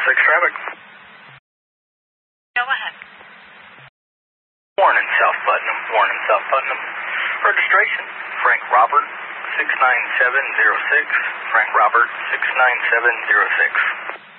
traffic. Go ahead. Warren in South Putnam. Warren in South Putnam. Registration, Frank Robert, 69706. Frank Robert, 69706.